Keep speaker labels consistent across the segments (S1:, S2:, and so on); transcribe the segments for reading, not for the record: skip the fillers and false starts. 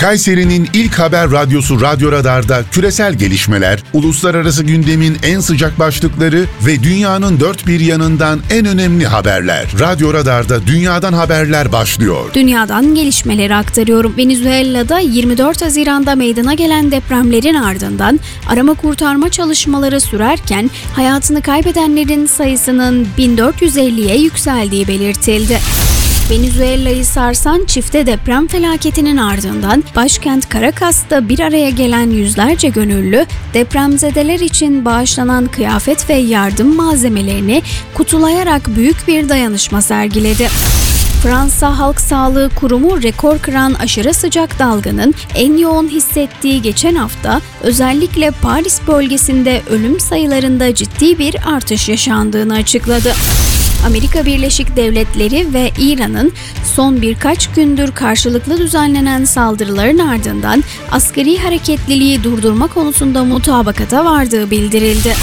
S1: Kayseri'nin ilk haber radyosu Radyo Radar'da küresel gelişmeler, uluslararası gündemin en sıcak başlıkları ve dünyanın dört bir yanından en önemli haberler. Radyo Radar'da dünyadan haberler başlıyor.
S2: Dünyadan gelişmeleri aktarıyorum. Venezuela'da 24 Haziran'da meydana gelen depremlerin ardından arama kurtarma çalışmaları sürerken hayatını kaybedenlerin sayısının 1450'ye yükseldiği belirtildi. Venezuela'yı sarsan çifte deprem felaketinin ardından başkent Caracas'ta bir araya gelen yüzlerce gönüllü depremzedeler için bağışlanan kıyafet ve yardım malzemelerini kutulayarak büyük bir dayanışma sergiledi. Fransa Halk Sağlığı Kurumu rekor kıran aşırı sıcak dalganın en yoğun hissettiği geçen hafta özellikle Paris bölgesinde ölüm sayılarında ciddi bir artış yaşandığını açıkladı. Amerika Birleşik Devletleri ve İran'ın son birkaç gündür karşılıklı düzenlenen saldırıların ardından askeri hareketliliği durdurma konusunda mutabakata vardığı bildirildi.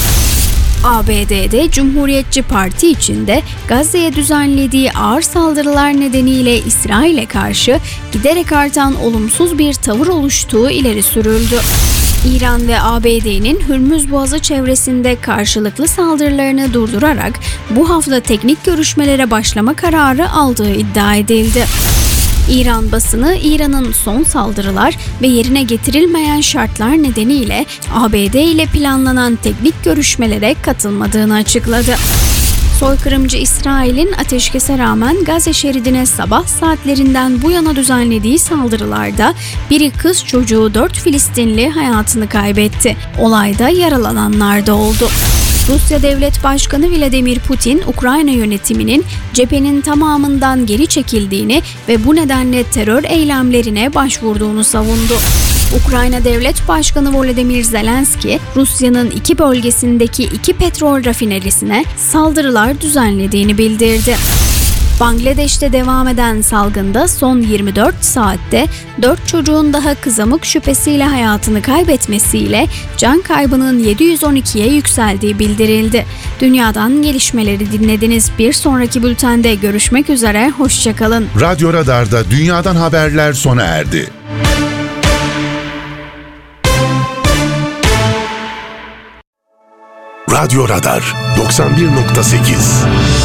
S2: ABD'de Cumhuriyetçi Parti içinde Gazze'ye düzenlediği ağır saldırılar nedeniyle İsrail'e karşı giderek artan olumsuz bir tavır oluştuğu ileri sürüldü. İran ve ABD'nin Hürmüz Boğazı çevresinde karşılıklı saldırılarını durdurarak bu hafta teknik görüşmelere başlama kararı aldığı iddia edildi. İran basını İran'ın son saldırılar ve yerine getirilmeyen şartlar nedeniyle ABD ile planlanan teknik görüşmelere katılmadığını açıkladı. Soykırımcı İsrail'in ateşkese rağmen Gazze şeridine sabah saatlerinden bu yana düzenlediği saldırılarda biri kız çocuğu 4 Filistinli hayatını kaybetti. Olayda yaralananlar da oldu. Rusya Devlet Başkanı Vladimir Putin, Ukrayna yönetiminin cephenin tamamından geri çekildiğini ve bu nedenle terör eylemlerine başvurduğunu savundu. Ukrayna Devlet Başkanı Volodymyr Zelenski, Rusya'nın iki bölgesindeki 2 petrol rafinerisine saldırılar düzenlediğini bildirdi. Bangladeş'te devam eden salgında son 24 saatte 4 çocuğun daha kızamık şüphesiyle hayatını kaybetmesiyle can kaybının 712'ye yükseldiği bildirildi. Dünyadan gelişmeleri dinlediniz. Bir sonraki bültende görüşmek üzere, hoşçakalın.
S1: Radyo Radar'da dünyadan haberler sona erdi. Radyo Radar 91.8